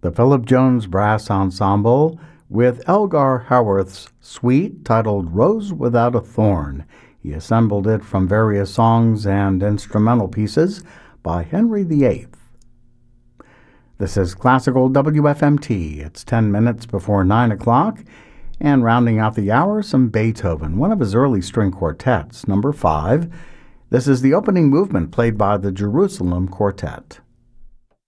The Philip Jones Brass Ensemble with Elgar Howarth's suite titled Rose Without a Thorn. He assembled it from various songs and instrumental pieces by Henry VIII. This is Classical WFMT. It's 10 minutes before 9 o'clock, and rounding out the hour, some Beethoven, one of his early string quartets, number 5. This is the opening movement played by the Jerusalem Quartet.